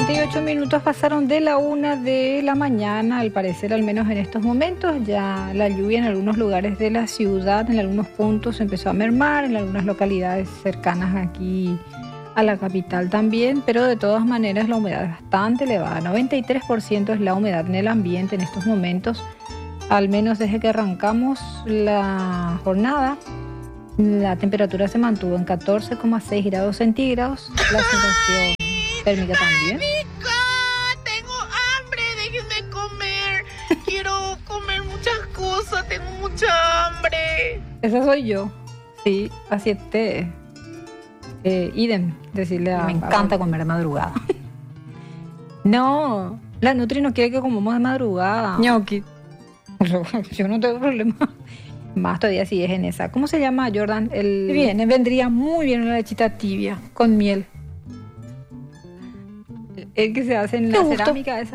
48 minutos pasaron de la 1 de la mañana, al parecer, al menos en estos momentos. Ya la lluvia en algunos lugares de la ciudad, en algunos puntos, empezó a mermar, en algunas localidades cercanas aquí a la capital también, pero de todas maneras la humedad es bastante elevada. 93% es la humedad en el ambiente en estos momentos, al menos desde que arrancamos la jornada. La temperatura se mantuvo en 14,6 grados centígrados, la sensación térmica también. Tengo hambre, déjenme comer. Quiero comer muchas cosas, tengo mucha hambre. Esa soy yo. Sí, así esté. Idem, decirle a... Me encanta comer de madrugada. No, la Nutri no quiere que comamos de madrugada. Ñoqui. Yo no tengo problema. Más todavía si es en esa. ¿Cómo se llama, Jordan? Vendría muy bien una lechita tibia con miel. El que se hace en la cerámica esa.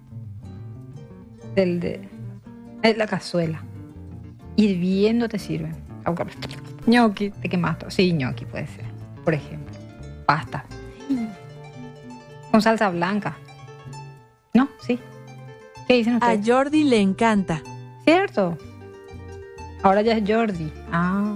Es la cazuela. Hirviendo te sirven. Ñoqui. ¿De qué más? Sí, ñoqui puede ser. Por ejemplo. Pasta. Con salsa blanca. ¿No? Sí. ¿Qué dicen ustedes? A Jordi le encanta. ¿Cierto? Ahora ya es Jordi. Ah.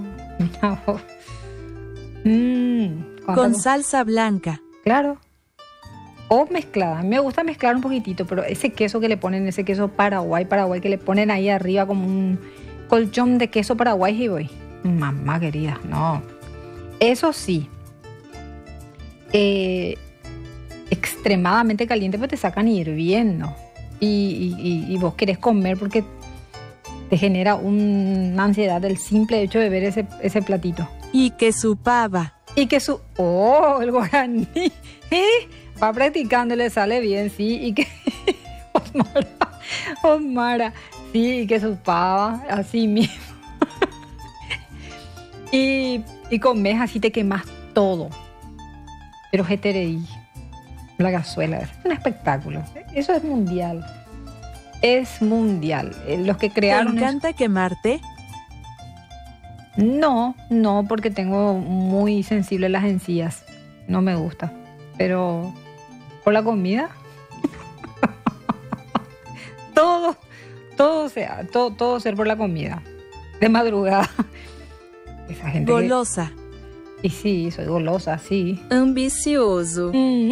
Con salsa blanca. Claro. O mezclada. Me gusta mezclar un poquitito, pero ese queso que le ponen, ese queso Paraguay, que le ponen ahí arriba como un colchón de queso Paraguay y voy. Mamá querida, no. Eso sí. Extremadamente caliente, pues te sacan hirviendo. Y vos querés comer porque te genera una ansiedad del simple hecho de ver ese platito. Y que su pava. ¡Oh! El guaraní. Va practicando, le sale bien, sí. Y que... Osmara. Sí, y que su pava, así mismo. y comes así, te quemas todo. Pero GTRI, la cazuela, es un espectáculo. Eso es mundial. Es mundial. Los que crearon... ¿Te encanta quemarte? No, porque tengo muy sensible las encías. No me gusta. Pero por la comida, todo ser por la comida. De madrugada. Esa gente golosa. Y sí, soy golosa, sí. Ambicioso.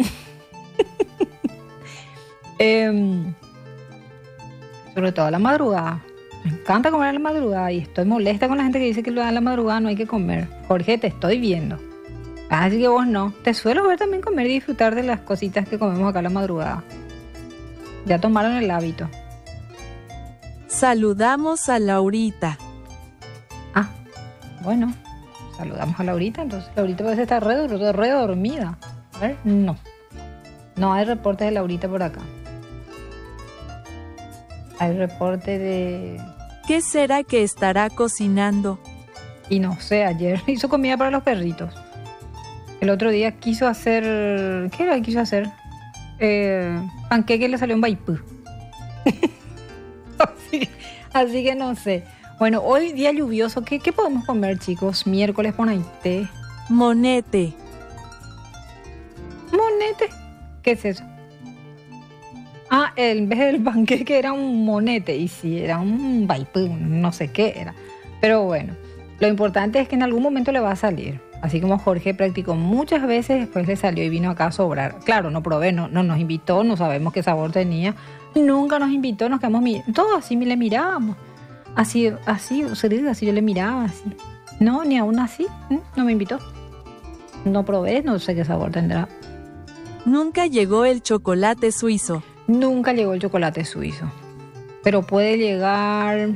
Sobre todo a la madrugada. Me encanta comer a la madrugada y estoy molesta con la gente que dice que a la madrugada no hay que comer. Jorge, te estoy viendo. Así que vos no. Te suelo ver también comer y disfrutar de las cositas que comemos acá a la madrugada. Ya tomaron el hábito. Saludamos a Laurita. Ah, bueno. Saludamos a Laurita. Entonces Laurita parece estar re dormida. A ver, no. No hay reportes de Laurita por acá. Hay reporte de... ¿Qué será que estará cocinando? Y no sé, ayer hizo comida para los perritos. El otro día quiso hacer... ¿Qué era que quiso hacer? Panqueque, le salió un vaipú. así que no sé. Bueno, hoy día lluvioso, ¿qué podemos comer, chicos? Miércoles ponaité. Monete. ¿Monete? ¿Qué es eso? Ah, en vez del panqueque era un monete. Y sí, era un vaipú, no sé qué era. Pero bueno, lo importante es que en algún momento le va a salir. Así como Jorge practicó muchas veces, después le salió y vino acá a sobrar. Claro, no probé, no nos invitó, no sabemos qué sabor tenía. Nunca nos invitó, nos quedamos todos así le mirábamos. Así yo le miraba así. No, ni aún así, no me invitó. No probé, no sé qué sabor tendrá. Nunca llegó el chocolate suizo. Nunca llegó el chocolate suizo. Pero puede llegar...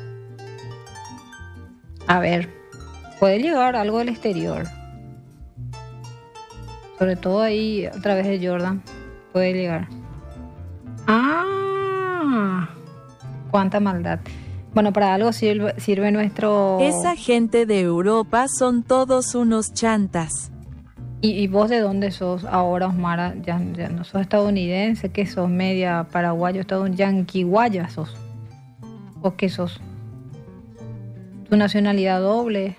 A ver, puede llegar algo del exterior. Sobre todo ahí, a través de Jordan, puede llegar. ¡Ah! ¡Cuánta maldad! Bueno, para algo sirve nuestro... Esa gente de Europa son todos unos chantas. ¿Y vos de dónde sos ahora, Osmara? Ya no sos estadounidense, ¿qué sos? Media paraguayo, yanquiguaya sos. ¿O qué sos? ¿Tu nacionalidad doble?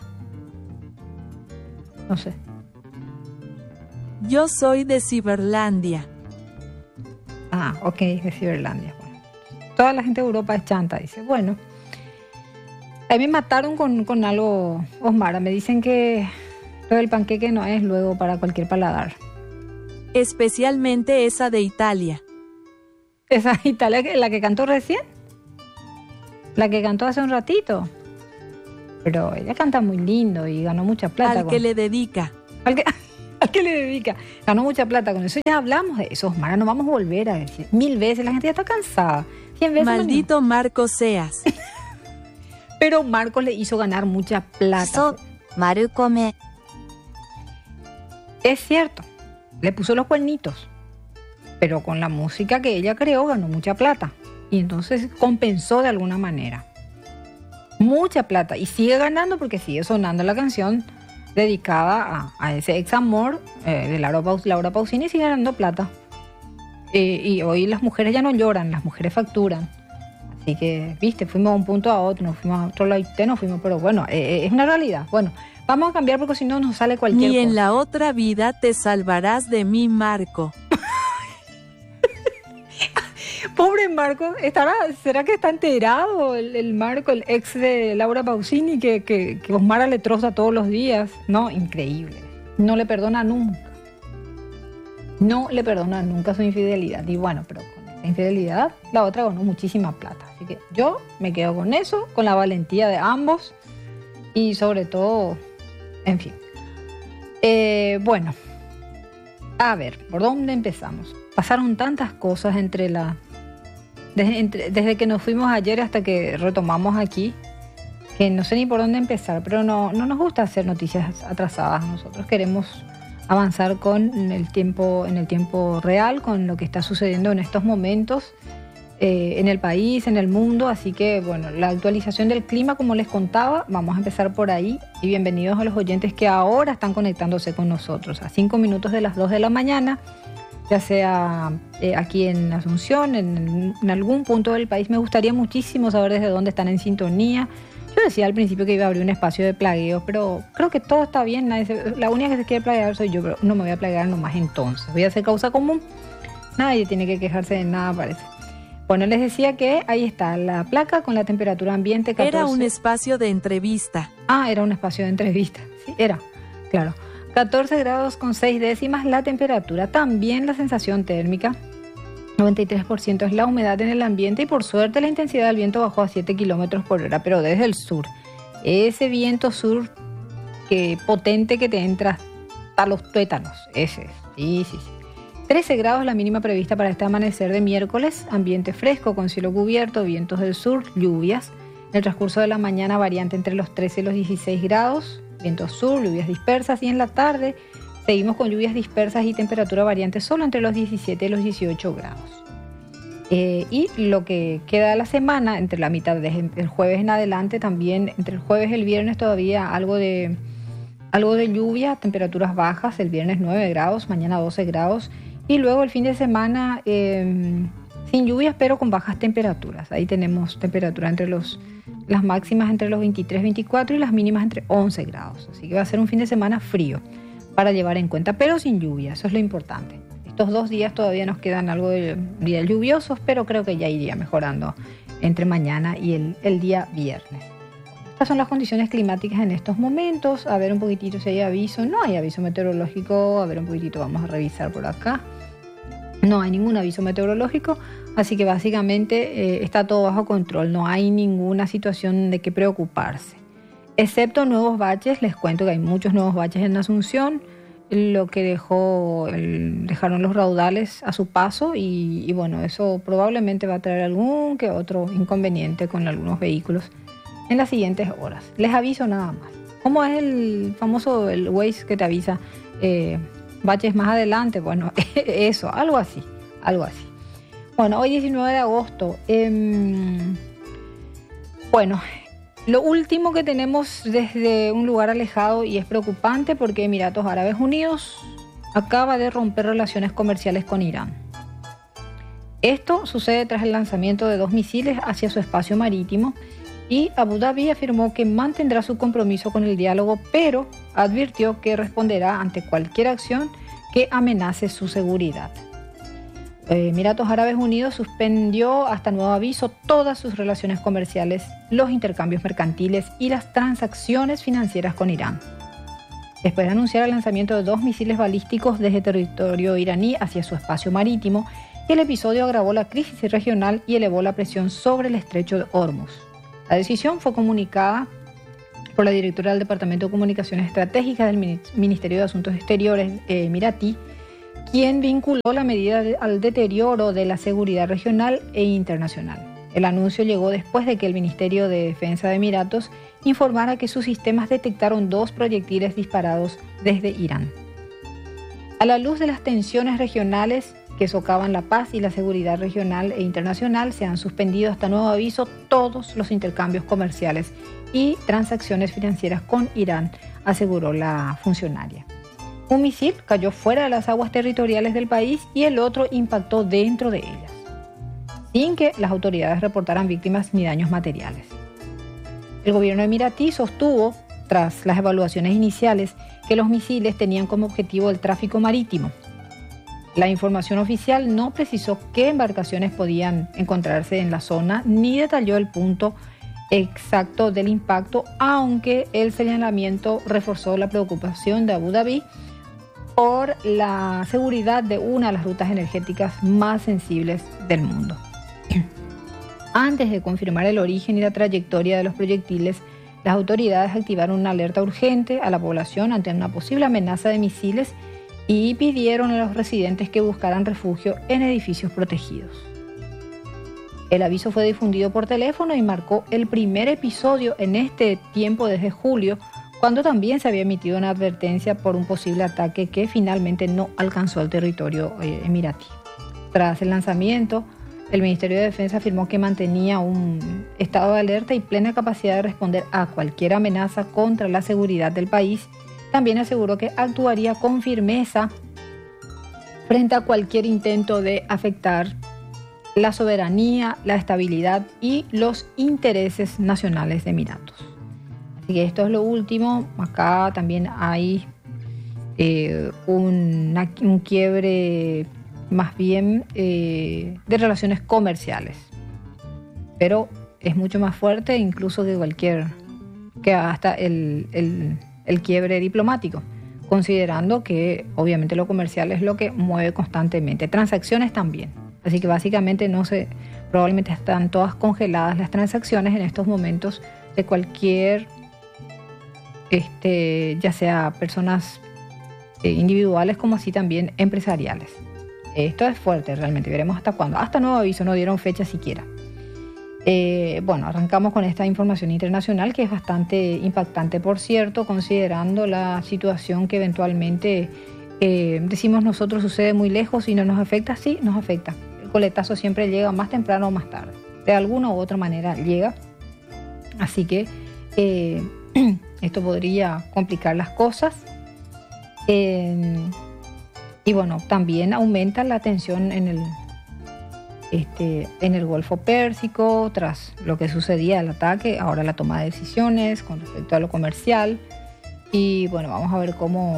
No sé. Yo soy de Ciberlandia. Ah, ok, de Ciberlandia. Bueno, toda la gente de Europa es chanta, dice. Bueno, a mí me mataron con algo, Osmara. Me dicen que lo del panqueque no es luego para cualquier paladar. Especialmente esa de Italia. ¿Esa Italia, la que cantó recién? La que cantó hace un ratito. Pero ella canta muy lindo y ganó mucha plata. Al que le dedica. Al que le dedica. Ganó mucha plata con eso. Ya hablamos de eso, Osmara. No vamos a volver a decir 1000 veces. La gente ya está cansada. 100 veces. Maldito Marcos seas. Pero Marcos le hizo ganar mucha plata. Marukome. Es cierto. Le puso los cuernitos. Pero con la música que ella creó ganó mucha plata. Y entonces compensó de alguna manera. Mucha plata. Y sigue ganando porque sigue sonando la canción dedicada a ese ex amor de Laura Pausini, sigue ganando plata. Y hoy las mujeres ya no lloran, las mujeres facturan. Así que, viste, fuimos de un punto a otro, nos fuimos a otro lado, pero bueno, es una realidad. Bueno, vamos a cambiar porque si no nos sale cualquier cosa. Ni en la otra vida te salvarás de mí, Marco. Pobre Marco, ¿será que está enterado el Marco, el ex de Laura Pausini, que Osmara le troza todos los días? No, increíble. No le perdona nunca. No le perdona nunca su infidelidad. Y bueno, pero con esa infidelidad la otra ganó muchísima plata. Así que yo me quedo con eso, con la valentía de ambos y sobre todo, en fin. Bueno, a ver, ¿por dónde empezamos? Pasaron tantas cosas desde que nos fuimos ayer hasta que retomamos aquí, que no sé ni por dónde empezar, pero no nos gusta hacer noticias atrasadas. Nosotros queremos avanzar en el tiempo real, con lo que está sucediendo en estos momentos en el país, en el mundo. Así que, bueno, la actualización del clima, como les contaba, vamos a empezar por ahí. Y bienvenidos a los oyentes que ahora están conectándose con nosotros a 5 minutos de las 2 de la mañana. Ya sea aquí en Asunción, en algún punto del país. Me gustaría muchísimo saber desde dónde están en sintonía. Yo decía al principio que iba a abrir un espacio de plagueo, pero creo que todo está bien. La única que se quiere plaguear soy yo, pero no me voy a plaguear nomás entonces. Voy a hacer causa común. Nadie tiene que quejarse de nada, parece. Bueno, les decía que ahí está la placa con la temperatura ambiente 14. Era un espacio de entrevista. Ah, era un espacio de entrevista. Sí, era, claro. 14 grados con 6 décimas la temperatura, también la sensación térmica, 93% es la humedad en el ambiente y por suerte la intensidad del viento bajó a 7 kilómetros por hora, pero desde el sur. Ese viento sur potente que te entra a los tuétanos, ese es, sí. 13 grados la mínima prevista para este amanecer de miércoles, ambiente fresco con cielo cubierto, vientos del sur, lluvias. En el transcurso de la mañana variante entre los 13 y los 16 grados. Viento sur, lluvias dispersas y en la tarde seguimos con lluvias dispersas y temperatura variante solo entre los 17 y los 18 grados. Y lo que queda de la semana, entre la mitad del jueves en adelante, también entre el jueves y el viernes todavía algo de lluvia, temperaturas bajas, el viernes 9 grados, mañana 12 grados y luego el fin de semana sin lluvias pero con bajas temperaturas. Ahí tenemos temperatura las máximas entre los 23, 24 y las mínimas entre 11 grados. Así que va a ser un fin de semana frío para llevar en cuenta, pero sin lluvia, eso es lo importante. Estos 2 días todavía nos quedan algo de días lluviosos, pero creo que ya iría mejorando entre mañana y el día viernes. Estas son las condiciones climáticas en estos momentos. A ver un poquitito si hay aviso. No hay aviso meteorológico. A ver un poquitito, vamos a revisar por acá. No hay ningún aviso meteorológico, así que básicamente está todo bajo control, no hay ninguna situación de qué preocuparse. Excepto nuevos baches, les cuento que hay muchos nuevos baches en Asunción, lo que dejaron los raudales a su paso y bueno, eso probablemente va a traer algún que otro inconveniente con algunos vehículos en las siguientes horas. Les aviso nada más. ¿Cómo es el famoso el Waze que te avisa? Baches más adelante, bueno, eso, algo así. Bueno, hoy 19 de agosto. Bueno, lo último que tenemos desde un lugar alejado y es preocupante porque Emiratos Árabes Unidos acaba de romper relaciones comerciales con Irán. Esto sucede tras el lanzamiento de 2 misiles hacia su espacio marítimo y Abu Dhabi afirmó que mantendrá su compromiso con el diálogo, pero advirtió que responderá ante cualquier acción que amenace su seguridad. Emiratos Árabes Unidos suspendió hasta nuevo aviso todas sus relaciones comerciales, los intercambios mercantiles y las transacciones financieras con Irán. Después de anunciar el lanzamiento de 2 misiles balísticos desde territorio iraní hacia su espacio marítimo, el episodio agravó la crisis regional y elevó la presión sobre el estrecho de Hormuz. La decisión fue comunicada por la directora del Departamento de Comunicaciones Estratégicas del Ministerio de Asuntos Exteriores emiratí, quien vinculó la medida al deterioro de la seguridad regional e internacional. El anuncio llegó después de que el Ministerio de Defensa de Emiratos informara que sus sistemas detectaron 2 proyectiles disparados desde Irán. A la luz de las tensiones regionales que socavan la paz y la seguridad regional e internacional, se han suspendido hasta nuevo aviso todos los intercambios comerciales y transacciones financieras con Irán, aseguró la funcionaria. Un misil cayó fuera de las aguas territoriales del país y el otro impactó dentro de ellas, sin que las autoridades reportaran víctimas ni daños materiales. El gobierno emiratí sostuvo, tras las evaluaciones iniciales, que los misiles tenían como objetivo el tráfico marítimo. La información oficial no precisó qué embarcaciones podían encontrarse en la zona ni detalló el punto exacto del impacto, aunque el señalamiento reforzó la preocupación de Abu Dhabi por la seguridad de una de las rutas energéticas más sensibles del mundo. Antes de confirmar el origen y la trayectoria de los proyectiles, las autoridades activaron una alerta urgente a la población ante una posible amenaza de misiles y pidieron a los residentes que buscaran refugio en edificios protegidos. El aviso fue difundido por teléfono y marcó el primer episodio en este tiempo desde julio, cuando también se había emitido una advertencia por un posible ataque que finalmente no alcanzó el territorio emiratí. Tras el lanzamiento, el Ministerio de Defensa afirmó que mantenía un estado de alerta y plena capacidad de responder a cualquier amenaza contra la seguridad del país. También aseguró que actuaría con firmeza frente a cualquier intento de afectar la soberanía, la estabilidad y los intereses nacionales de Emiratos. Así que esto es lo último. Acá también hay un quiebre más bien de relaciones comerciales, pero es mucho más fuerte incluso que hasta el quiebre diplomático, considerando que obviamente lo comercial es lo que mueve constantemente, transacciones también. Así que básicamente probablemente están todas congeladas las transacciones en estos momentos de cualquier, ya sea personas individuales como así también empresariales. Esto es fuerte realmente, veremos hasta cuándo. Hasta nuevo aviso, no dieron fecha siquiera. Bueno, arrancamos con esta información internacional que es bastante impactante, por cierto, considerando la situación que eventualmente decimos nosotros sucede muy lejos y no nos afecta. Sí, nos afecta. El coletazo siempre llega más temprano o más tarde. De alguna u otra manera llega. Así que esto podría complicar las cosas. Y bueno, también aumenta la tensión en el Golfo Pérsico, tras lo que sucedía el ataque, ahora la toma de decisiones con respecto a lo comercial. Y bueno, vamos a ver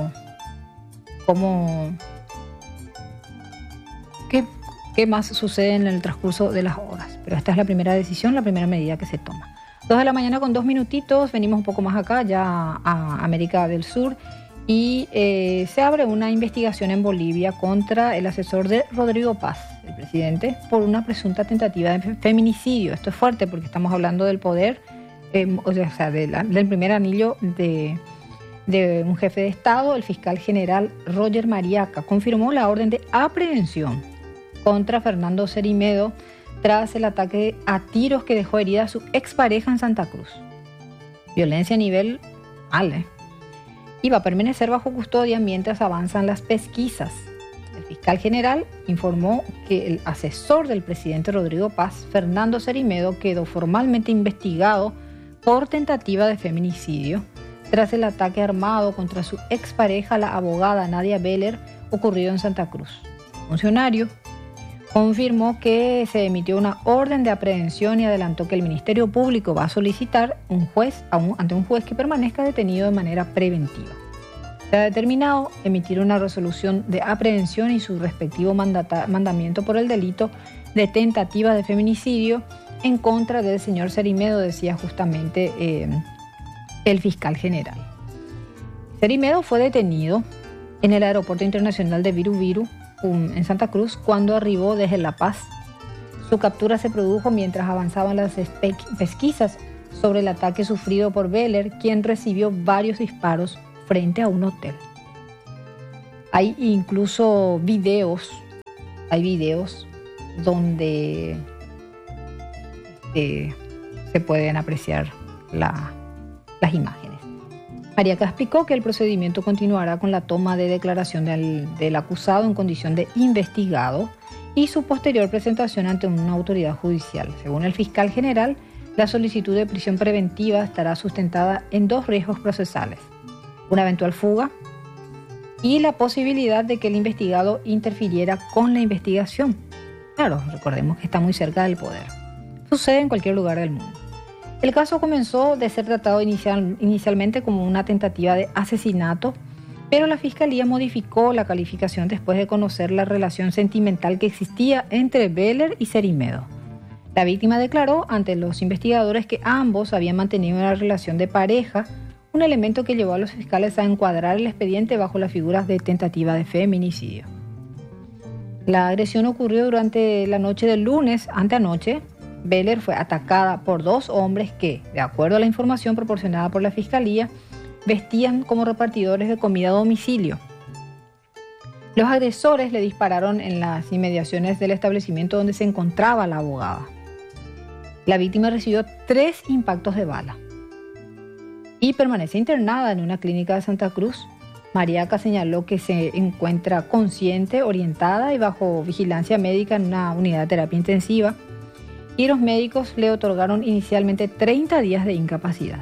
qué más sucede en el transcurso de las horas. Pero esta es la primera decisión, la primera medida que se toma. 2 de la mañana con 2 minutitos, venimos un poco más acá, ya a América del Sur. Y se abre una investigación en Bolivia contra el asesor de Rodrigo Paz, el presidente, por una presunta tentativa de feminicidio. Esto es fuerte porque estamos hablando del poder, del primer anillo de un jefe de Estado. El fiscal general Roger Mariaca confirmó la orden de aprehensión contra Fernando Cerimedo tras el ataque a tiros que dejó herida a su expareja en Santa Cruz. Violencia a nivel mal, y va a permanecer bajo custodia mientras avanzan las pesquisas. El fiscal general informó que el asesor del presidente Rodrigo Paz, Fernando Cerimedo, quedó formalmente investigado por tentativa de feminicidio tras el ataque armado contra su expareja, la abogada Nadia Beller, ocurrido en Santa Cruz. El funcionario confirmó que se emitió una orden de aprehensión y adelantó que el Ministerio Público va a solicitar ante un juez que permanezca detenido de manera preventiva. Se ha determinado emitir una resolución de aprehensión y su respectivo mandamiento por el delito de tentativa de feminicidio en contra del señor Cerimedo, decía justamente el fiscal general. Cerimedo fue detenido en el aeropuerto internacional de Viru Viru, en Santa Cruz, cuando arribó desde La Paz. Su captura se produjo mientras avanzaban las pesquisas sobre el ataque sufrido por Veller, quien recibió varios disparos frente a un hotel. Hay incluso videos donde se pueden apreciar las imágenes. Mariaca explicó que el procedimiento continuará con la toma de declaración del acusado en condición de investigado y su posterior presentación ante una autoridad judicial. Según el fiscal general, la solicitud de prisión preventiva estará sustentada en 2 riesgos procesales: una eventual fuga y la posibilidad de que el investigado interfiriera con la investigación. Claro, recordemos que está muy cerca del poder. Sucede en cualquier lugar del mundo. El caso comenzó de ser tratado inicialmente como una tentativa de asesinato, pero la Fiscalía modificó la calificación después de conocer la relación sentimental que existía entre Veller y Cerimedo. La víctima declaró ante los investigadores que ambos habían mantenido una relación de pareja, un elemento que llevó a los fiscales a encuadrar el expediente bajo las figuras de tentativa de feminicidio. La agresión ocurrió durante la noche del lunes, anteanoche. Veller fue atacada por 2 hombres que, de acuerdo a la información proporcionada por la Fiscalía, vestían como repartidores de comida a domicilio. Los agresores le dispararon en las inmediaciones del establecimiento donde se encontraba la abogada. La víctima recibió 3 impactos de bala y permanece internada en una clínica de Santa Cruz. Mariaca señaló que se encuentra consciente, orientada y bajo vigilancia médica en una unidad de terapia intensiva, y los médicos le otorgaron inicialmente 30 días de incapacidad.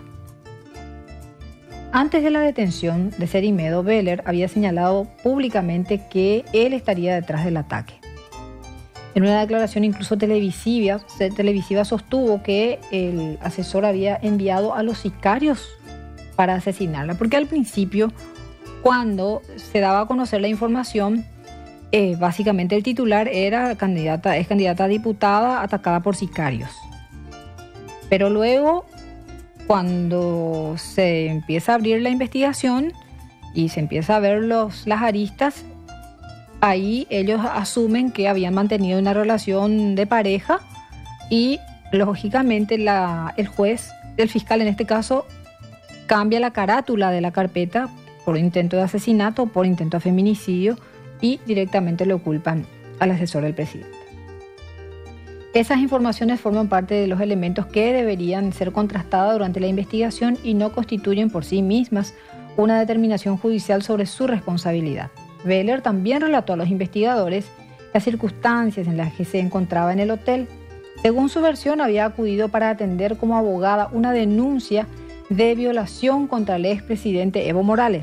Antes de la detención de Cerimedo, Veller había señalado públicamente que él estaría detrás del ataque. En una declaración incluso televisiva sostuvo que el asesor había enviado a los sicarios para asesinarla, porque al principio, cuando se daba a conocer la información, básicamente el titular es candidata a diputada atacada por sicarios. Pero luego, cuando se empieza a abrir la investigación y se empieza a ver las aristas, ahí ellos asumen que habían mantenido una relación de pareja y lógicamente el juez, el fiscal en este caso, cambia la carátula de la carpeta por intento de asesinato, por intento de feminicidio, y directamente lo culpan al asesor del presidente. Esas informaciones forman parte de los elementos que deberían ser contrastados durante la investigación y no constituyen por sí mismas una determinación judicial sobre su responsabilidad. Veller también relató a los investigadores las circunstancias en las que se encontraba en el hotel. Según su versión, había acudido para atender como abogada una denuncia de violación contra el expresidente Evo Morales.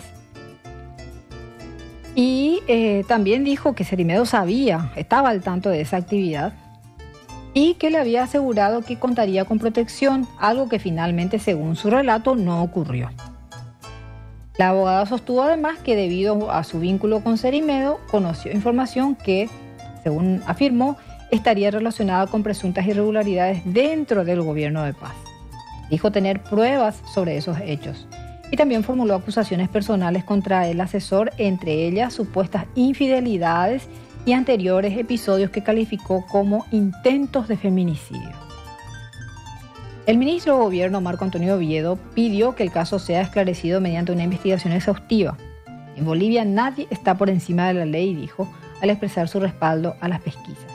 Y también dijo que Cerimedo estaba al tanto de esa actividad y que le había asegurado que contaría con protección, algo que finalmente, según su relato, no ocurrió. La abogada sostuvo además que debido a su vínculo con Cerimedo, conoció información que, según afirmó, estaría relacionada con presuntas irregularidades dentro del gobierno de Paz. Dijo tener pruebas sobre esos hechos. Y también formuló acusaciones personales contra el asesor, entre ellas supuestas infidelidades y anteriores episodios que calificó como intentos de feminicidio. El ministro de Gobierno, Marco Antonio Oviedo, pidió que el caso sea esclarecido mediante una investigación exhaustiva. En Bolivia nadie está por encima de la ley, dijo, al expresar su respaldo a las pesquisas.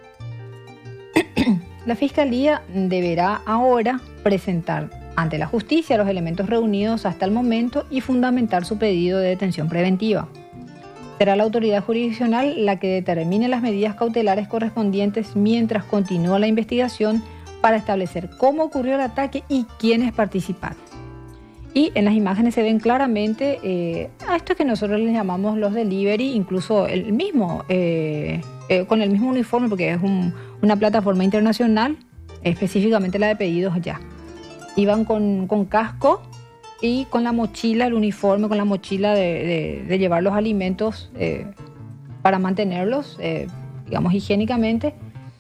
La Fiscalía deberá ahora presentar ante la justicia los elementos reunidos hasta el momento y fundamentar su pedido de detención preventiva. Será la autoridad jurisdiccional la que determine las medidas cautelares correspondientes mientras continúa la investigación para establecer cómo ocurrió el ataque y quiénes participaron. Y en las imágenes se ven claramente a esto que nosotros les llamamos los delivery, incluso el mismo, con el mismo uniforme, porque es una plataforma internacional, específicamente la de pedidos ya. Iban con casco y con la mochila, el uniforme, con la mochila de llevar los alimentos para mantenerlos, digamos, higiénicamente,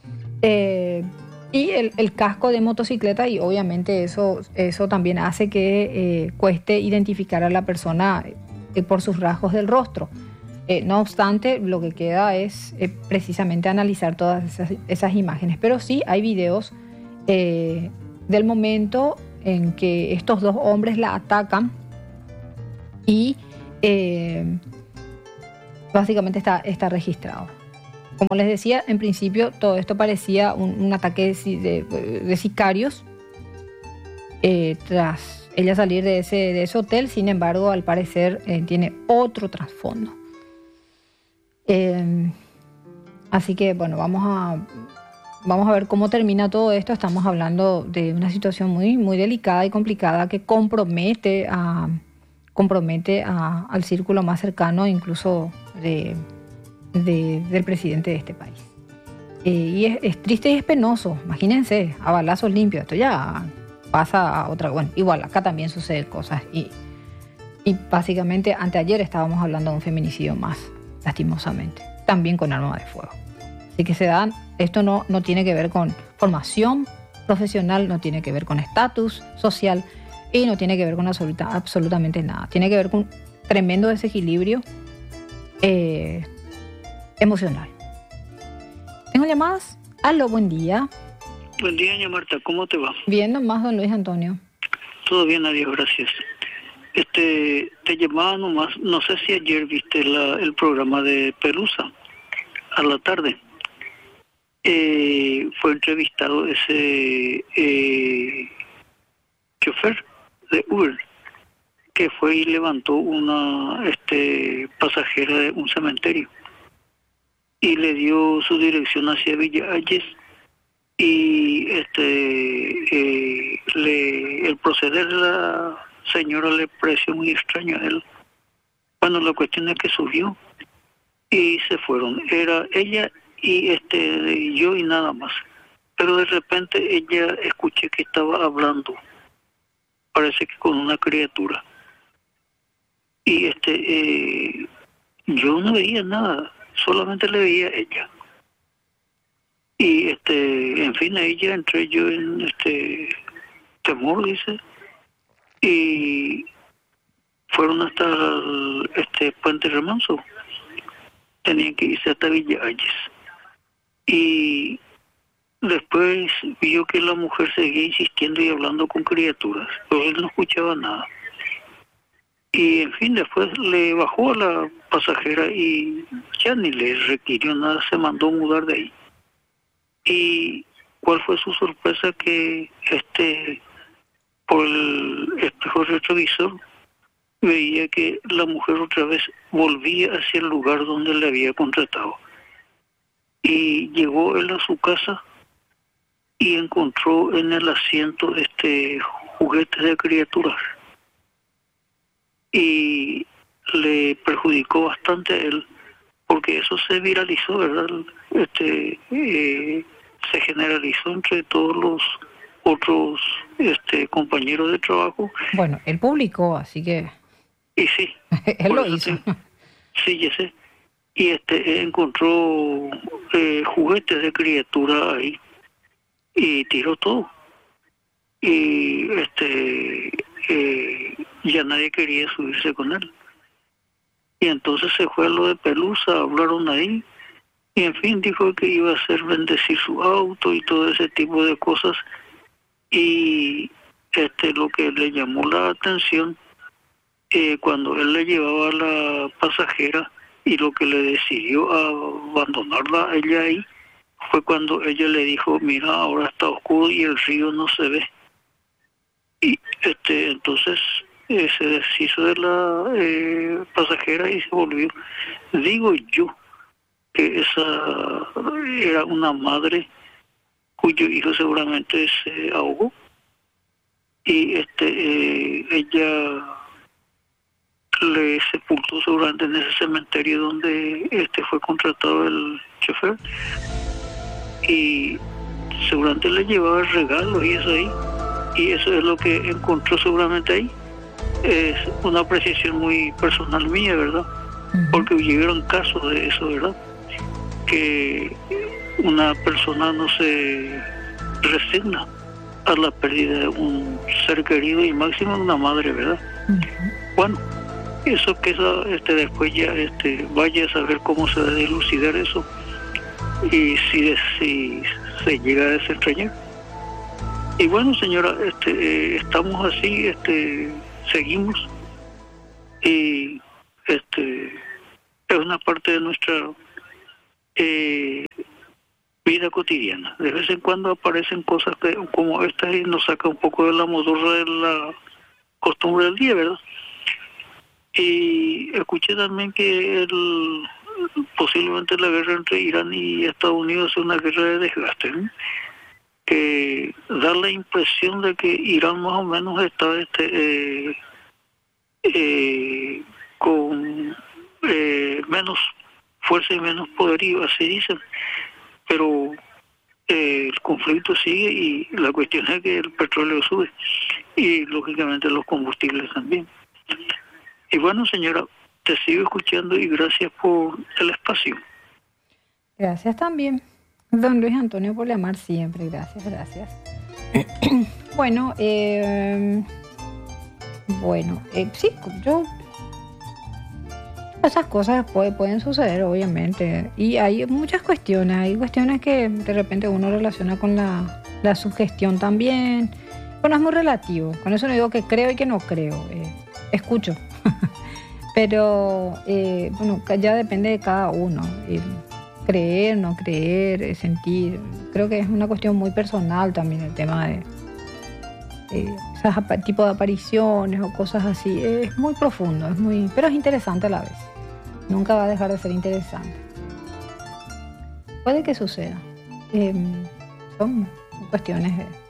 y el casco de motocicleta, y obviamente eso también hace que cueste identificar a la persona por sus rasgos del rostro. No obstante, lo que queda es precisamente analizar todas esas imágenes. Pero sí hay videos del momento en que estos dos hombres la atacan y básicamente está registrado. Como les decía, en principio todo esto parecía un ataque de sicarios tras ella salir de ese hotel. Sin embargo, al parecer tiene otro trasfondo. Así que bueno, vamos a ver cómo termina todo esto. Estamos hablando de una situación muy, muy delicada y complicada que compromete al círculo más cercano, incluso del presidente de este país. Y es triste y es penoso. Imagínense, a balazos limpios. Esto ya pasa a otra. Bueno, igual acá también suceden cosas. Y básicamente anteayer estábamos hablando de un feminicidio más, lastimosamente, también con arma de fuego. Así que esto no tiene que ver con formación profesional, no tiene que ver con estatus social y no tiene que ver con absolutamente nada. Tiene que ver con un tremendo desequilibrio emocional. ¿Tengo llamadas? Aló, buen día. Buen día, doña Marta, ¿cómo te va? Bien, nomás, don Luis Antonio. Todo bien, adiós, gracias. Te llamaba nomás, no sé si ayer viste el programa de Pelusa a la tarde. Fue entrevistado ese chofer de Uber que fue y levantó una pasajera de un cementerio y le dio su dirección hacia Villa Ayes, y el proceder de la señora le pareció muy extraño a él. Bueno, la cuestión es que subió y se fueron. Era ella y yo y nada más. Pero de repente ella escuché que estaba hablando, parece que con una criatura. Y yo no veía nada, solamente le veía a ella. Y en fin, a ella entré yo en temor, dice, y fueron hasta el Puente Remanso. Tenían que irse hasta Villa Ayes. Y después vio que la mujer seguía insistiendo y hablando con criaturas, pero él no escuchaba nada. Y en fin, después le bajó a la pasajera y ya ni le requirió nada, se mandó mudar de ahí. Y cuál fue su sorpresa, que por el espejo retrovisor veía que la mujer otra vez volvía hacia el lugar donde le había contratado. Y llegó él a su casa y encontró en el asiento juguetes de criaturas. Y le perjudicó bastante a él, porque eso se viralizó, ¿verdad? Se generalizó entre todos los otros compañeros de trabajo. Bueno, él publicó, así que... Y sí. Él lo hizo. Sí, ya sé. Y encontró juguetes de criatura ahí y tiró todo. Y ya nadie quería subirse con él. Y entonces se fue a lo de Pelusa, hablaron ahí, y en fin dijo que iba a hacer bendecir su auto y todo ese tipo de cosas. Y lo que le llamó la atención, cuando él le llevaba a la pasajera y lo que le decidió a abandonarla a ella ahí, fue cuando ella le dijo: mira, ahora está oscuro y el río no se ve. Y entonces se deshizo de la pasajera y se volvió. Digo yo que esa era una madre cuyo hijo seguramente se ahogó, y ella le sepultó seguramente en ese cementerio donde fue contratado el chofer, y seguramente le llevaba regalos y eso ahí, y eso es lo que encontró seguramente ahí. es una apreciación muy personal mía, ¿verdad? Porque hubieron casos de eso, ¿verdad? Que una persona no se resigna a la pérdida de un ser querido y máximo de una madre, ¿verdad? Bueno, eso que después ya vaya a saber cómo se debe dilucidar eso y si se llega a desentrañar. Y bueno, señora, estamos así, seguimos y es una parte de nuestra vida cotidiana. De vez en cuando aparecen cosas como estas y nos saca un poco de la modorra de la costumbre del día, ¿verdad? Y escuché también que posiblemente la guerra entre Irán y Estados Unidos es una guerra de desgaste, ¿no? Que da la impresión de que Irán más o menos está con menos fuerza y menos poderío, así dicen, pero el conflicto sigue y la cuestión es que el petróleo sube y lógicamente los combustibles también. Y bueno, señora, te sigo escuchando y gracias por el espacio. Gracias también, don Luis Antonio, por llamar siempre. Gracias. Bueno, sí, esas cosas pueden suceder, obviamente. Y hay muchas cuestiones. Hay cuestiones que de repente uno relaciona con la sugestión también. Bueno, es muy relativo. Con eso no digo que creo y que no creo. Escucho. Pero, bueno, ya depende de cada uno. Creer, no creer, sentir. Creo que es una cuestión muy personal también el tema de esos tipos de apariciones o cosas así. Es muy profundo, pero es interesante a la vez. Nunca va a dejar de ser interesante. Puede que suceda. Son cuestiones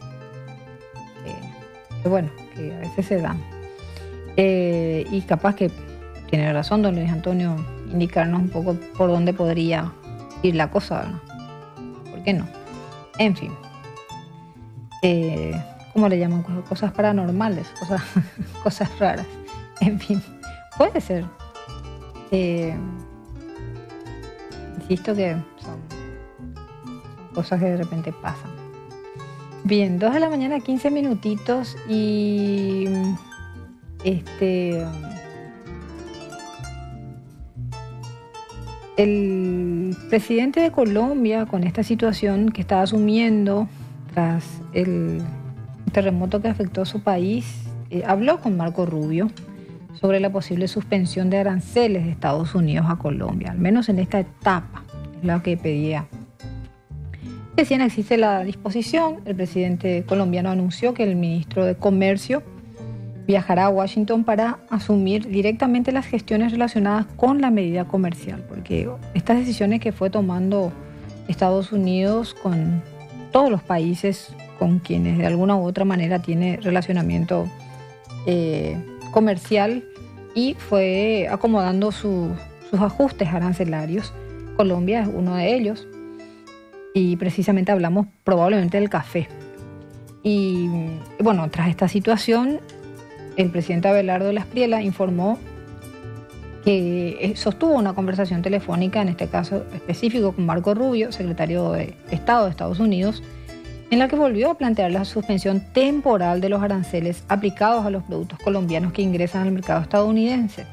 que a veces se dan. Y capaz que tiene razón don Luis Antonio, indicarnos un poco por dónde podría ir la cosa, ¿no? ¿Por qué no? En fin. ¿Cómo le llaman? Cosas paranormales, cosas raras. En fin, puede ser. Insisto que son cosas que de repente pasan. Bien, 2 de la mañana, 15 minutitos y el presidente de Colombia, con esta situación que está asumiendo tras el terremoto que afectó a su país, habló con Marco Rubio sobre la posible suspensión de aranceles de Estados Unidos a Colombia, al menos en esta etapa, es lo que pedía. Recién existe la disposición. El presidente colombiano anunció que el ministro de Comercio viajará a Washington para asumir directamente las gestiones relacionadas con la medida comercial, porque estas decisiones que fue tomando Estados Unidos con todos los países con quienes de alguna u otra manera tiene relacionamiento comercial y fue acomodando sus ajustes arancelarios. Colombia es uno de ellos y precisamente hablamos probablemente del café. Y bueno, tras esta situación, el presidente Abelardo Espriella informó que sostuvo una conversación telefónica, en este caso específico con Marco Rubio, secretario de Estado de Estados Unidos, en la que volvió a plantear la suspensión temporal de los aranceles aplicados a los productos colombianos que ingresan al mercado estadounidense.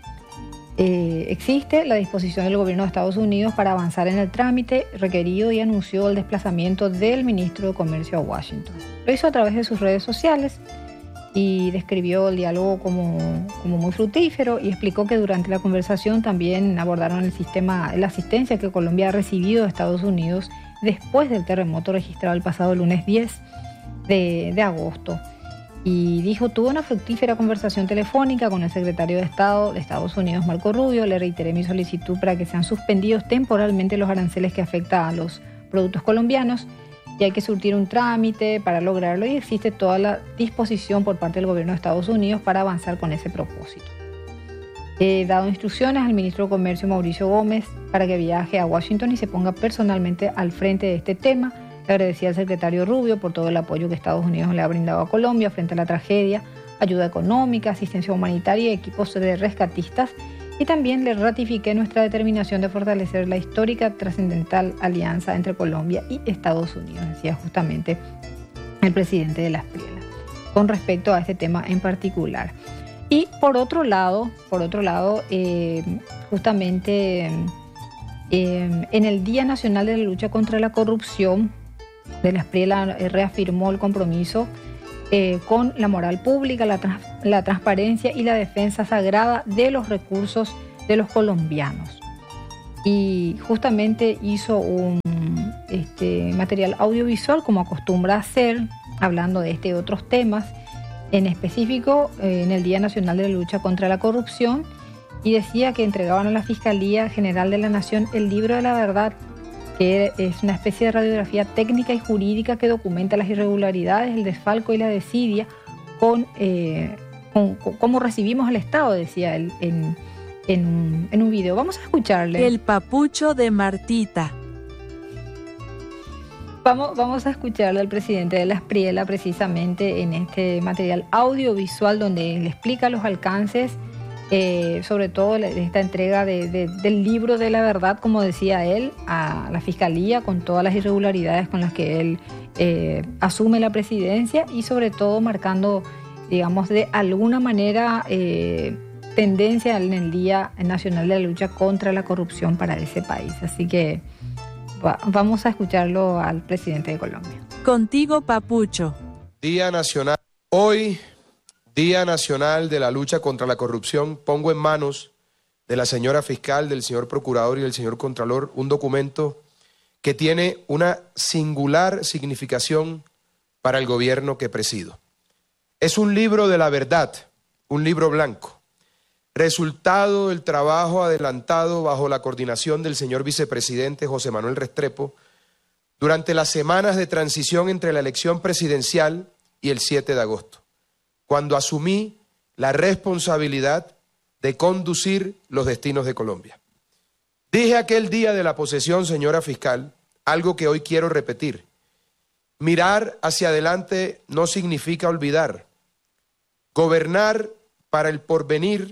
Existe la disposición del gobierno de Estados Unidos para avanzar en el trámite requerido y anunció el desplazamiento del ministro de Comercio a Washington. Lo hizo a través de sus redes sociales y describió el diálogo como muy fructífero y explicó que durante la conversación también abordaron la asistencia que Colombia ha recibido de Estados Unidos después del terremoto registrado el pasado lunes 10 de agosto. Y dijo, tuvo una fructífera conversación telefónica con el secretario de Estado de Estados Unidos, Marco Rubio. Le reiteré mi solicitud para que sean suspendidos temporalmente los aranceles que afectan a los productos colombianos y hay que surtir un trámite para lograrlo y existe toda la disposición por parte del gobierno de Estados Unidos para avanzar con ese propósito. He dado instrucciones al ministro de Comercio, Mauricio Gómez, para que viaje a Washington y se ponga personalmente al frente de este tema. Le agradecí al secretario Rubio por todo el apoyo que Estados Unidos le ha brindado a Colombia frente a la tragedia ayuda económica, asistencia humanitaria y equipos de rescatistas. Y también le ratifiqué nuestra determinación de fortalecer la histórica, trascendental alianza entre Colombia y Estados Unidos, decía justamente el presidente de la Espriela, con respecto a este tema en particular. Y por otro lado, justamente en el Día Nacional de la Lucha contra la Corrupción, de la Espriela reafirmó el compromiso con la moral pública, la transparencia y la defensa sagrada de los recursos de los colombianos. Y justamente hizo un material audiovisual, como acostumbra hacer, hablando de este y otros temas, en específico en el Día Nacional de la Lucha contra la Corrupción, y decía que entregaban a la Fiscalía General de la Nación el libro de la verdad, que es una especie de radiografía técnica y jurídica que documenta las irregularidades, el desfalco y la desidia con cómo recibimos al Estado, decía él en un video. Vamos a escucharle. El papucho de Martita. Vamos a escucharle al presidente de la Espriela precisamente en este material audiovisual donde le explica los alcances, sobre todo de esta entrega del libro de la verdad, como decía él, a la Fiscalía, con todas las irregularidades con las que él asume la presidencia, y sobre todo marcando, digamos, de alguna manera tendencia en el Día Nacional de la Lucha contra la Corrupción para ese país. Así que vamos a escucharlo al presidente de Colombia. Contigo, papucho. Día Nacional. Hoy, Día Nacional de la Lucha contra la Corrupción, pongo en manos de la señora fiscal, del señor procurador y del señor contralor un documento que tiene una singular significación para el gobierno que presido. Es un libro de la verdad, un libro blanco, resultado del trabajo adelantado bajo la coordinación del señor vicepresidente José Manuel Restrepo durante las semanas de transición entre la elección presidencial y el 7 de agosto, cuando asumí la responsabilidad de conducir los destinos de Colombia. Dije aquel día de la posesión, señora fiscal, algo que hoy quiero repetir. Mirar hacia adelante no significa olvidar. Gobernar para el porvenir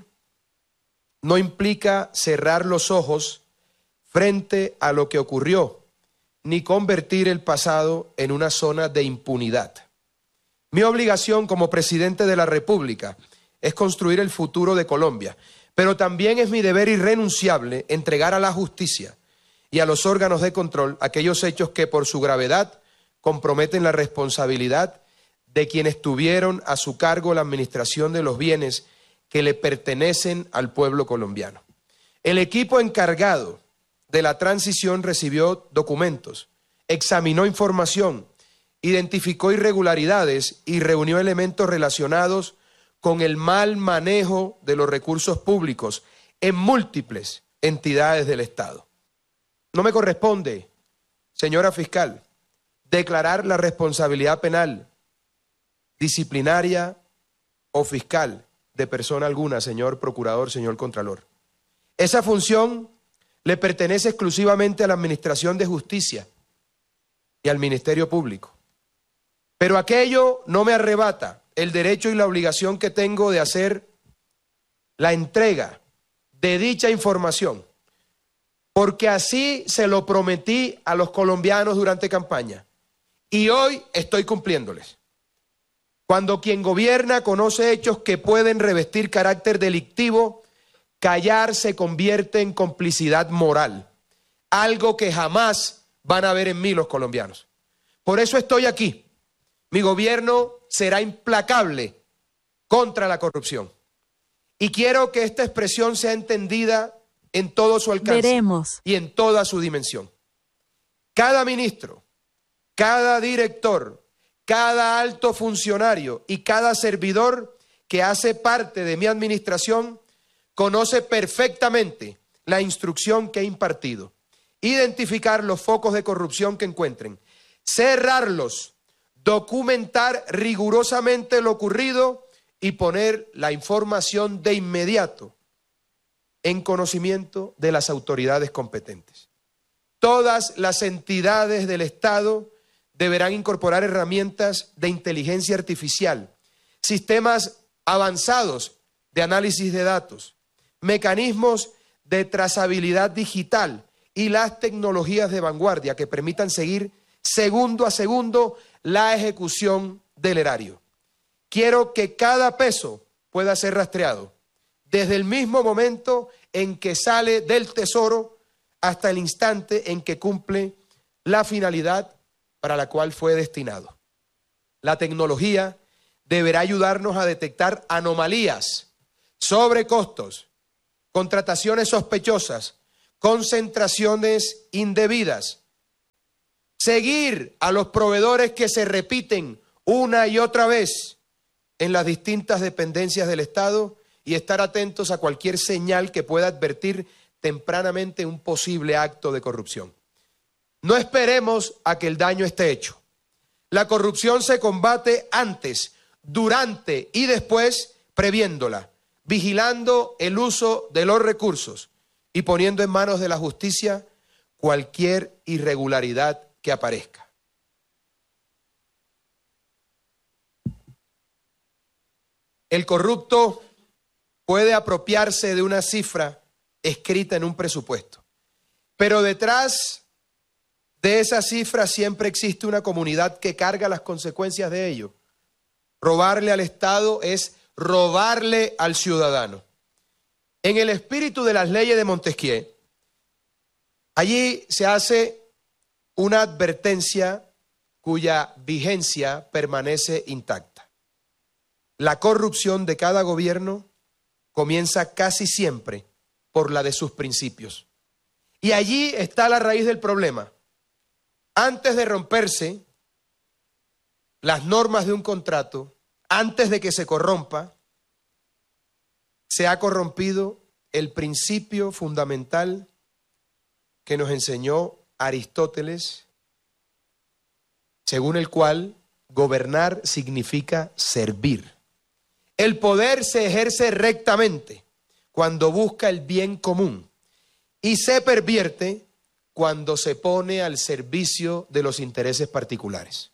no implica cerrar los ojos frente a lo que ocurrió, ni convertir el pasado en una zona de impunidad. Mi obligación como presidente de la República es construir el futuro de Colombia, pero también es mi deber irrenunciable entregar a la justicia y a los órganos de control aquellos hechos que por su gravedad comprometen la responsabilidad de quienes tuvieron a su cargo la administración de los bienes que le pertenecen al pueblo colombiano. El equipo encargado de la transición recibió documentos, examinó información, identificó irregularidades y reunió elementos relacionados con el mal manejo de los recursos públicos en múltiples entidades del Estado. No me corresponde, señora fiscal, declarar la responsabilidad penal, disciplinaria o fiscal de persona alguna, señor procurador, señor contralor. Esa función le pertenece exclusivamente a la Administración de Justicia y al Ministerio Público. Pero aquello no me arrebata el derecho y la obligación que tengo de hacer la entrega de dicha información, porque así se lo prometí a los colombianos durante campaña y hoy estoy cumpliéndoles. Cuando quien gobierna conoce hechos que pueden revestir carácter delictivo, callar se convierte en complicidad moral, algo que jamás van a ver en mí los colombianos. Por eso estoy aquí. Mi gobierno será implacable contra la corrupción. Y quiero que esta expresión sea entendida en todo su alcance y en toda su dimensión. Cada ministro, cada director, cada alto funcionario y cada servidor que hace parte de mi administración conoce perfectamente la instrucción que he impartido. Identificar los focos de corrupción que encuentren, cerrarlos, documentar rigurosamente lo ocurrido y poner la información de inmediato en conocimiento de las autoridades competentes. Todas las entidades del Estado deberán incorporar herramientas de inteligencia artificial, sistemas avanzados de análisis de datos, mecanismos de trazabilidad digital y las tecnologías de vanguardia que permitan seguir segundo a segundo la ejecución del erario. Quiero que cada peso pueda ser rastreado desde el mismo momento en que sale del tesoro hasta el instante en que cumple la finalidad para la cual fue destinado. La tecnología deberá ayudarnos a detectar anomalías, sobrecostos, contrataciones sospechosas, concentraciones indebidas, seguir a los proveedores que se repiten una y otra vez en las distintas dependencias del Estado y estar atentos a cualquier señal que pueda advertir tempranamente un posible acto de corrupción. No esperemos a que el daño esté hecho. La corrupción se combate antes, durante y después previéndola, vigilando el uso de los recursos y poniendo en manos de la justicia cualquier irregularidad que aparezca. El corrupto puede apropiarse de una cifra escrita en un presupuesto, pero detrás de esa cifra siempre existe una comunidad que carga las consecuencias de ello. Robarle al Estado es robarle al ciudadano. En el espíritu de las leyes de Montesquieu, allí se hace una advertencia cuya vigencia permanece intacta. La corrupción de cada gobierno comienza casi siempre por la de sus principios. Y allí está la raíz del problema. Antes de romperse las normas de un contrato, antes de que se corrompa, se ha corrompido el principio fundamental que nos enseñó Aristóteles, según el cual gobernar significa servir. El poder se ejerce rectamente cuando busca el bien común y se pervierte cuando se pone al servicio de los intereses particulares.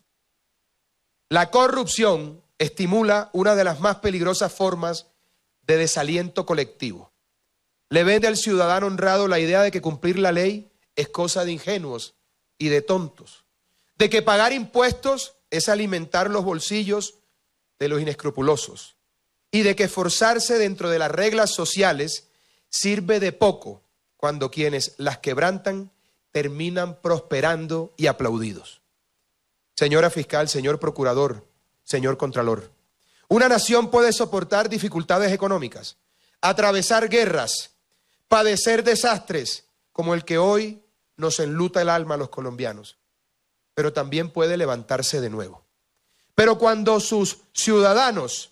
La corrupción estimula una de las más peligrosas formas de desaliento colectivo. Le vende al ciudadano honrado la idea de que cumplir la ley es cosa de ingenuos y de tontos, de que pagar impuestos es alimentar los bolsillos de los inescrupulosos y de que esforzarse dentro de las reglas sociales sirve de poco cuando quienes las quebrantan terminan prosperando y aplaudidos. Señora fiscal, señor procurador, señor contralor, una nación puede soportar dificultades económicas, atravesar guerras, padecer desastres como el que hoy nos enluta el alma a los colombianos, pero también puede levantarse de nuevo. Pero cuando sus ciudadanos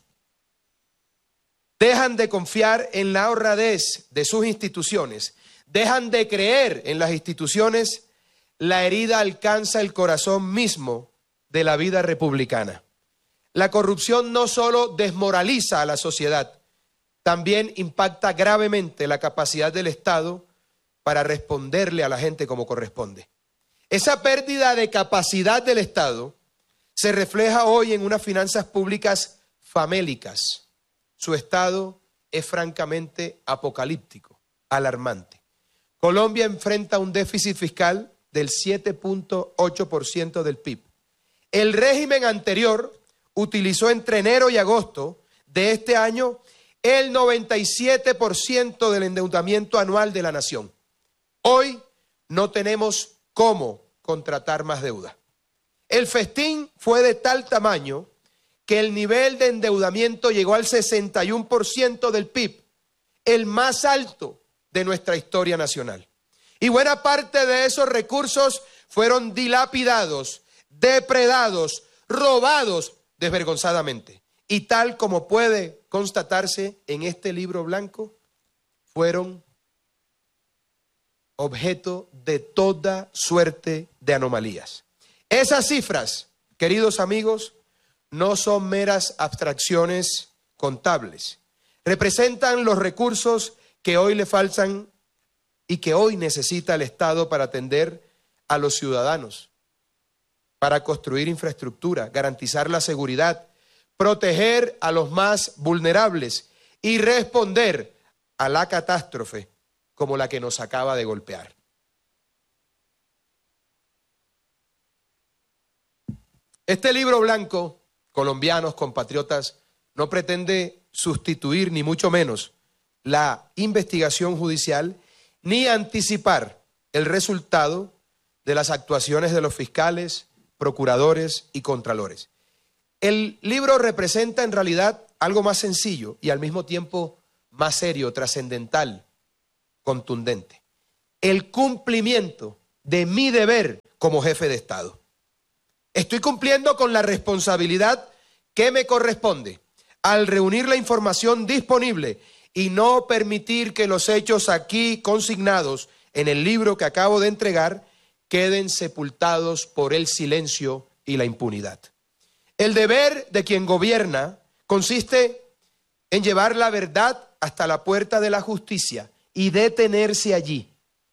dejan de confiar en la honradez de sus instituciones, dejan de creer en las instituciones, la herida alcanza el corazón mismo de la vida republicana. La corrupción no solo desmoraliza a la sociedad, también impacta gravemente la capacidad del Estado para responderle a la gente como corresponde. Esa pérdida de capacidad del Estado se refleja hoy en unas finanzas públicas famélicas. Su estado es francamente apocalíptico, alarmante. Colombia enfrenta un déficit fiscal del 7.8% del PIB. El régimen anterior utilizó entre enero y agosto de este año el 97% del endeudamiento anual de la nación. Hoy no tenemos cómo contratar más deuda. El festín fue de tal tamaño que el nivel de endeudamiento llegó al 61% del PIB, el más alto de nuestra historia nacional. Y buena parte de esos recursos fueron dilapidados, depredados, robados desvergonzadamente. Y tal como puede constatarse en este libro blanco, fueron objeto de toda suerte de anomalías. Esas cifras, queridos amigos, no son meras abstracciones contables. Representan los recursos que hoy le faltan y que hoy necesita el Estado para atender a los ciudadanos, para construir infraestructura, garantizar la seguridad, proteger a los más vulnerables y responder a la catástrofe como la que nos acaba de golpear. Este libro blanco, colombianos, compatriotas, no pretende sustituir ni mucho menos la investigación judicial ni anticipar el resultado de las actuaciones de los fiscales, procuradores y contralores. El libro representa en realidad algo más sencillo y al mismo tiempo más serio, trascendental, contundente. El cumplimiento de mi deber como jefe de Estado. Estoy cumpliendo con la responsabilidad que me corresponde al reunir la información disponible y no permitir que los hechos aquí consignados en el libro que acabo de entregar queden sepultados por el silencio y la impunidad. El deber de quien gobierna consiste en llevar la verdad hasta la puerta de la justicia y detenerse allí,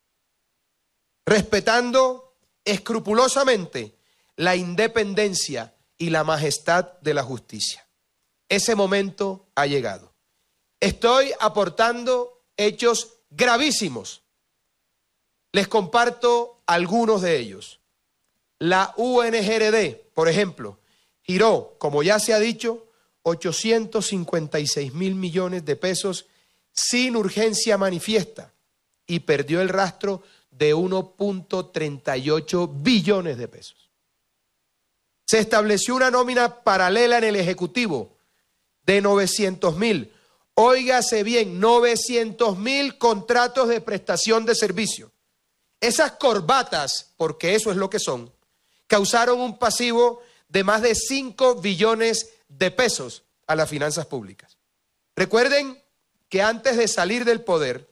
respetando escrupulosamente la independencia y la majestad de la justicia. Ese momento ha llegado. Estoy aportando hechos gravísimos. Les comparto algunos de ellos. La UNGRD, por ejemplo, giró, como ya se ha dicho, 856.000 millones de pesos sin urgencia manifiesta y perdió el rastro de 1.38 billones de pesos. Se estableció una nómina paralela en el Ejecutivo de 900.000. Óigase bien, 900.000 contratos de prestación de servicio. Esas corbatas, porque eso es lo que son, causaron un pasivo de más de 5 billones de pesos a las finanzas públicas. Recuerden que antes de salir del poder,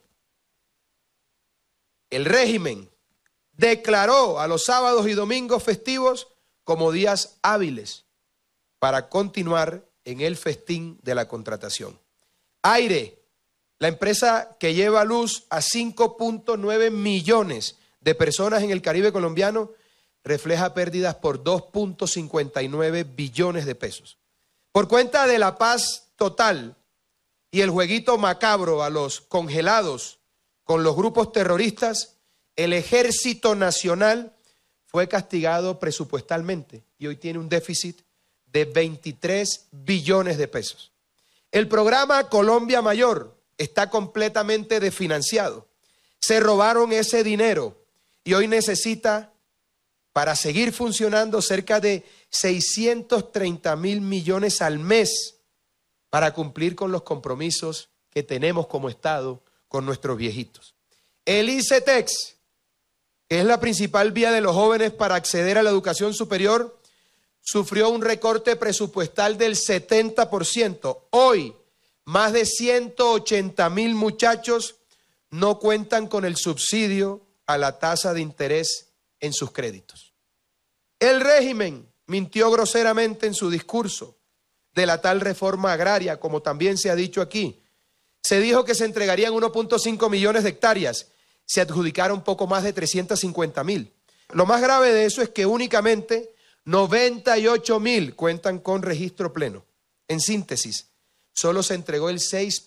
el régimen declaró a los sábados y domingos festivos como días hábiles para continuar en el festín de la contratación. Aire, la empresa que lleva luz a 5.9 millones de personas en el Caribe colombiano, refleja pérdidas por 2.59 billones de pesos. Por cuenta de la paz total y el jueguito macabro a los congelados con los grupos terroristas, el Ejército Nacional fue castigado presupuestalmente y hoy tiene un déficit de 23 billones de pesos. El programa Colombia Mayor está completamente desfinanciado. Se robaron ese dinero y hoy necesita, para seguir funcionando, cerca de 630.000 millones al mes para cumplir con los compromisos que tenemos como Estado con nuestros viejitos. El ICETEX, que es la principal vía de los jóvenes para acceder a la educación superior, sufrió un recorte presupuestal del 70%. Hoy, más de 180.000 muchachos no cuentan con el subsidio a la tasa de interés en sus créditos. El régimen mintió groseramente en su discurso de la tal reforma agraria, como también se ha dicho aquí. Se dijo que se entregarían 1.5 millones de hectáreas, se adjudicaron poco más de 350.000. Lo más grave de eso es que únicamente 98.000 cuentan con registro pleno. En síntesis, solo se entregó el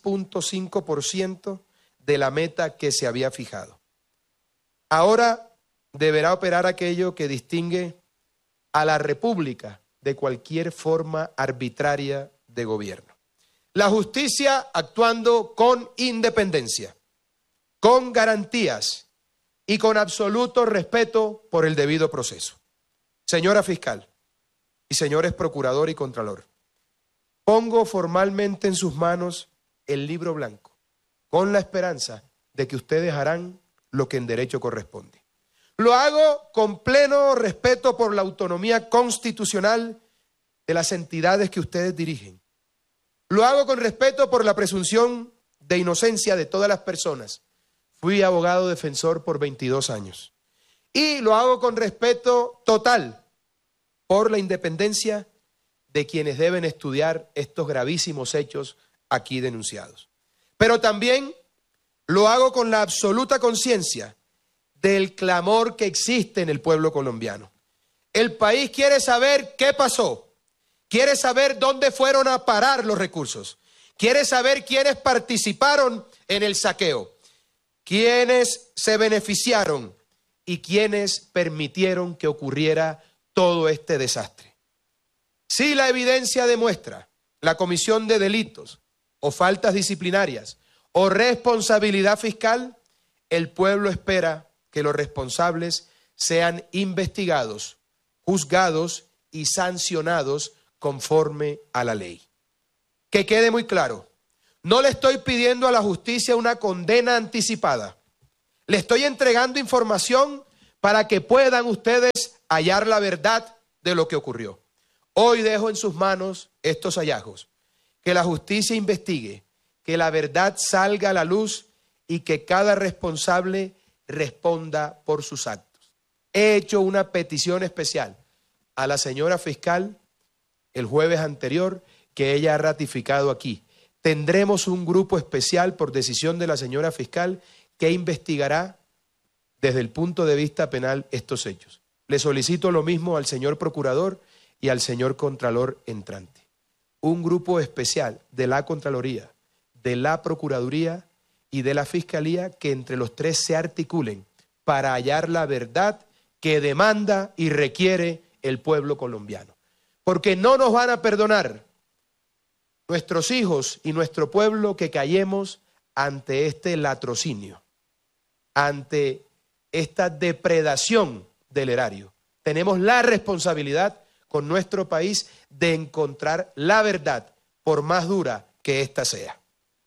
6.5% de la meta que se había fijado. Ahora deberá operar aquello que distingue a la República de cualquier forma arbitraria de gobierno. La justicia actuando con independencia, con garantías y con absoluto respeto por el debido proceso. Señora fiscal y señores procurador y contralor, pongo formalmente en sus manos el libro blanco, con la esperanza de que ustedes harán lo que en derecho corresponde. Lo hago con pleno respeto por la autonomía constitucional de las entidades que ustedes dirigen. Lo hago con respeto por la presunción de inocencia de todas las personas. Fui abogado defensor por 22 años. Y lo hago con respeto total por la independencia de quienes deben estudiar estos gravísimos hechos aquí denunciados. Pero también lo hago con la absoluta conciencia del clamor que existe en el pueblo colombiano. El país quiere saber qué pasó, quiere saber dónde fueron a parar los recursos, quiere saber quiénes participaron en el saqueo, quiénes se beneficiaron y quiénes permitieron que ocurriera todo este desastre. Si la evidencia demuestra la comisión de delitos o faltas disciplinarias o responsabilidad fiscal, el pueblo espera que los responsables sean investigados, juzgados y sancionados conforme a la ley. Que quede muy claro, no le estoy pidiendo a la justicia una condena anticipada. Le estoy entregando información para que puedan ustedes hallar la verdad de lo que ocurrió. Hoy dejo en sus manos estos hallazgos. Que la justicia investigue, que la verdad salga a la luz y que cada responsable responda por sus actos. He hecho una petición especial a la señora fiscal el jueves anterior que ella ha ratificado aquí. Tendremos un grupo especial por decisión de la señora fiscal que investigará desde el punto de vista penal estos hechos. Le solicito lo mismo al señor procurador y al señor contralor entrante. Un grupo especial de la Contraloría, de la Procuraduría y de la Fiscalía que entre los tres se articulen para hallar la verdad que demanda y requiere el pueblo colombiano. Porque no nos van a perdonar nuestros hijos y nuestro pueblo que callemos ante este latrocinio, ante esta depredación del erario. Tenemos la responsabilidad con nuestro país de encontrar la verdad, por más dura que ésta sea.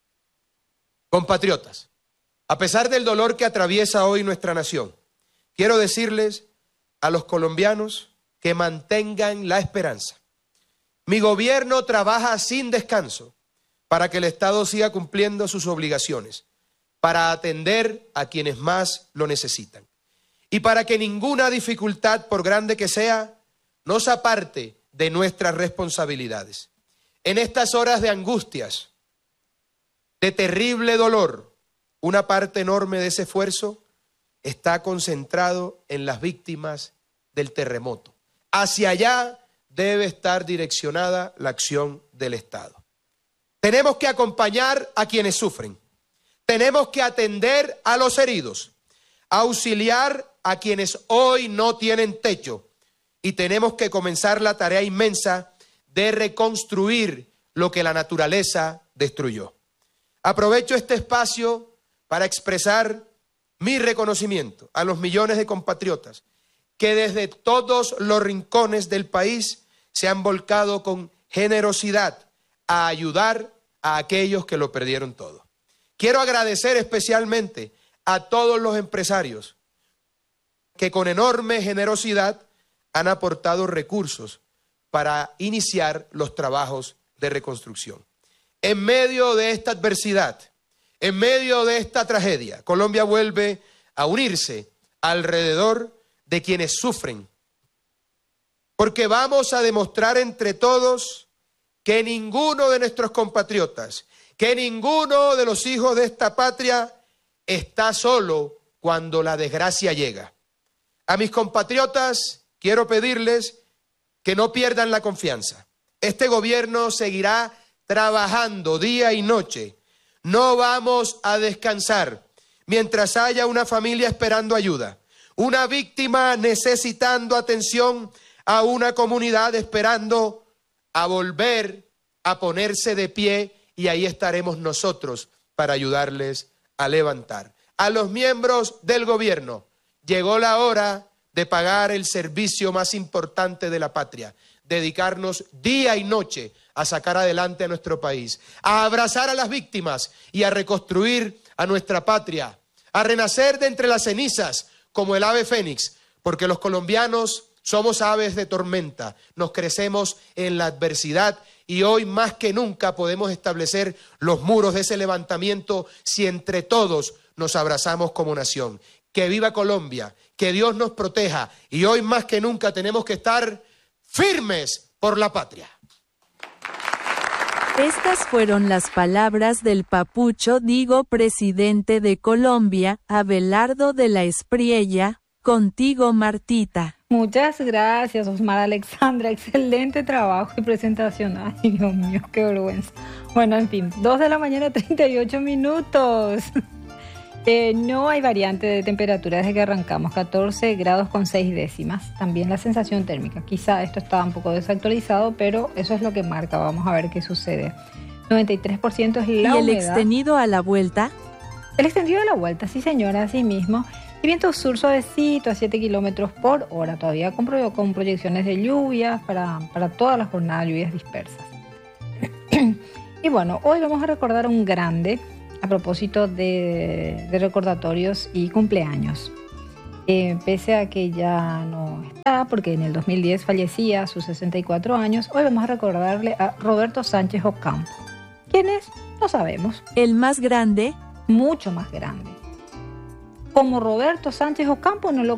Compatriotas, a pesar del dolor que atraviesa hoy nuestra nación, quiero decirles a los colombianos que mantengan la esperanza. Mi gobierno trabaja sin descanso para que el Estado siga cumpliendo sus obligaciones, para atender a quienes más lo necesitan y para que ninguna dificultad, por grande que sea, nos aparte de nuestras responsabilidades. En estas horas de angustias, de terrible dolor, una parte enorme de ese esfuerzo está concentrado en las víctimas del terremoto. Hacia allá debe estar direccionada la acción del Estado. Tenemos que acompañar a quienes sufren. Tenemos que atender a los heridos, auxiliar a quienes hoy no tienen techo y tenemos que comenzar la tarea inmensa de reconstruir lo que la naturaleza destruyó. Aprovecho este espacio para expresar mi reconocimiento a los millones de compatriotas que desde todos los rincones del país se han volcado con generosidad a ayudar a aquellos que lo perdieron todo. Quiero agradecer especialmente a todos los empresarios que con enorme generosidad han aportado recursos para iniciar los trabajos de reconstrucción. En medio de esta adversidad, en medio de esta tragedia, Colombia vuelve a unirse alrededor de quienes sufren, porque vamos a demostrar entre todos que ninguno de nuestros compatriotas, que ninguno de los hijos de esta patria está solo cuando la desgracia llega. A mis compatriotas quiero pedirles que no pierdan la confianza. Este gobierno seguirá trabajando día y noche. No vamos a descansar mientras haya una familia esperando ayuda, una víctima necesitando atención, a una comunidad esperando a volver a ponerse de pie, y ahí estaremos nosotros para ayudarles a levantar. A los miembros del gobierno llegó la hora de pagar el servicio más importante de la patria, dedicarnos día y noche a sacar adelante a nuestro país, a abrazar a las víctimas y a reconstruir a nuestra patria, a renacer de entre las cenizas como el ave fénix, porque los colombianos somos aves de tormenta, nos crecemos en la adversidad y hoy más que nunca podemos establecer los muros de ese levantamiento si entre todos nos abrazamos como nación. Que viva Colombia, que Dios nos proteja y hoy más que nunca tenemos que estar firmes por la patria. Estas fueron las palabras del Papucho Digo, presidente de Colombia, Abelardo de la Espriella. Contigo, Martita. Muchas gracias, Osmar Alexandra. Excelente trabajo y presentación. Ay, Dios mío, qué vergüenza. Bueno, en fin, 2 de la mañana, 38 minutos. No hay variante de temperatura desde que arrancamos, 14 grados con 6 décimas. También la sensación térmica. Quizá esto estaba un poco desactualizado, pero eso es lo que marca. Vamos a ver qué sucede. 93% es la humedad. ¿Y el extendido a la vuelta? El extendido a la vuelta, sí señora, así mismo. Y viento sur suavecito a 7 kilómetros por hora, todavía con proyecciones de lluvias para todas las jornadas, lluvias dispersas. Y bueno, hoy vamos a recordar a un grande a propósito de recordatorios y cumpleaños. Pese a que ya no está, porque en el 2010 fallecía a sus 64 años, hoy vamos a recordarle a Roberto Sánchez Ocampo. ¿Quién es? No sabemos. ¿El más grande? Mucho más grande. Como Roberto Sánchez Ocampo no lo